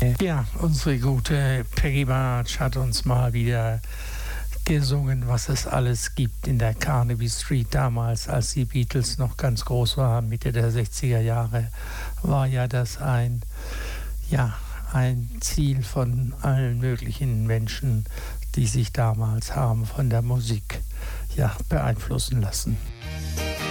Ja, unsere gute Peggy Bartsch hat uns mal wieder gesungen, was es alles gibt in der Carnaby Street. Damals, als die Beatles noch ganz groß waren, Mitte der 60er Jahre, war ja das ein Ziel von allen möglichen Menschen, die sich damals haben von der Musik beeinflussen lassen.